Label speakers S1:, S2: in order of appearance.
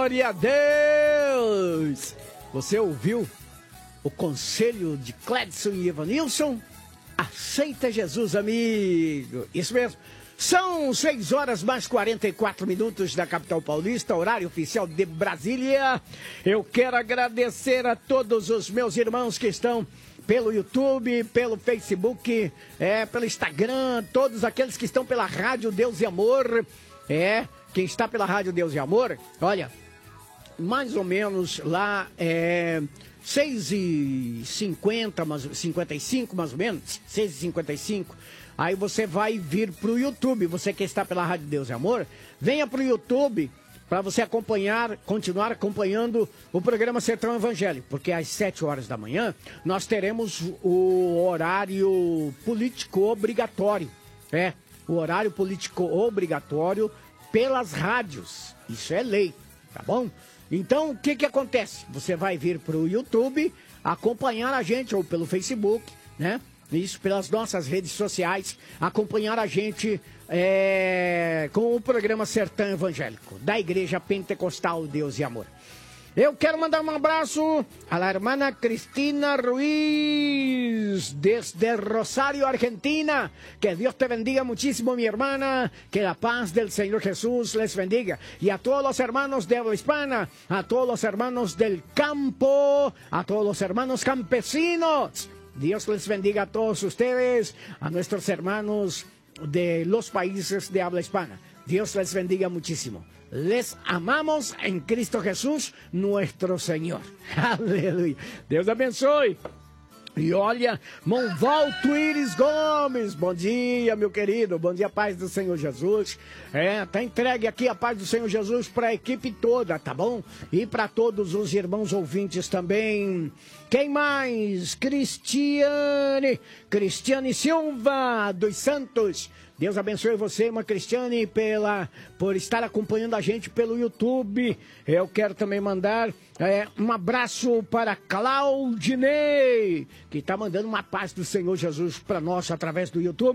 S1: Glória a Deus! Você ouviu o conselho de Cledson e Evanilson? Aceita Jesus, amigo. Isso mesmo. São 6 horas mais 44 minutos da capital paulista, horário oficial de Brasília. Eu quero agradecer a todos os meus irmãos que estão pelo YouTube, pelo Facebook, pelo Instagram, todos aqueles que estão pela Rádio Deus e Amor. Quem está pela Rádio Deus e Amor, olha, mais ou menos lá 6h50, 55 mais ou menos, 6h55. Aí você vai vir para o YouTube, você que está pela Rádio Deus e Amor, venha para o YouTube para você continuar acompanhando o programa Sertão Evangélico, porque às 7 horas da manhã nós teremos o horário político obrigatório, o horário político obrigatório pelas rádios, isso é lei, tá bom? Então, o que acontece? Você vai vir para o YouTube acompanhar a gente, ou pelo Facebook, né? Isso, pelas nossas redes sociais, acompanhar a gente com o programa Sertão Evangélico, da Igreja Pentecostal Deus e Amor. Eu quero mandar um abraço a la hermana Cristina Ruiz, desde Rosario, Argentina. Que Dios te bendiga muchísimo, mi hermana. Que la paz del Señor Jesús les bendiga. Y a todos los hermanos de habla hispana, a todos los hermanos del campo, a todos los hermanos campesinos. Dios les bendiga a todos ustedes, a nuestros hermanos de los países de habla hispana. Dios les bendiga muchísimo. Les amamos en Cristo Jesús, nuestro Senhor. Aleluia. Deus abençoe. E olha, Monvalto Iris Gomes, bom dia, meu querido, bom dia, paz do Senhor Jesus. Tá entregue aqui a paz do Senhor Jesus para a equipe toda, tá bom? E para todos os irmãos ouvintes também. Quem mais? Cristiane Silva dos Santos. Deus abençoe você, irmã Cristiane, por estar acompanhando a gente pelo YouTube. Eu quero também mandar um abraço para Claudinei, que está mandando uma paz do Senhor Jesus para nós através do YouTube.